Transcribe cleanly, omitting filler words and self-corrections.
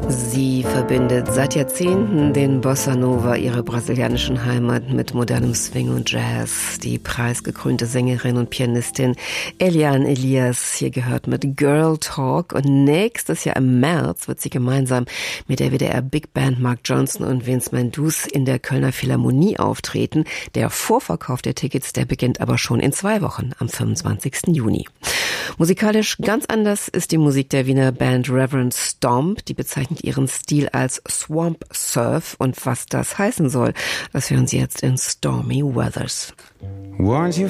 Sie verbindet seit Jahrzehnten den Bossa Nova, ihrer brasilianischen Heimat, mit modernem Swing und Jazz. Die preisgekrönte Sängerin und Pianistin Eliane Elias hier gehört mit Girl Talk. Und nächstes Jahr im März wird sie gemeinsam mit der WDR Big Band Mark Johnson und Vince Mendoza in der Kölner Philharmonie auftreten. Der Vorverkauf der Tickets, der beginnt aber schon in 2 Wochen, am 25. Juni. Musikalisch ganz anders ist die Musik der Wiener Band Reverend Stomp. Die bezeichnet ihren Stil als Swamp Surf. Und was das heißen soll, das hören Sie jetzt in Stormy Weathers. Weren't you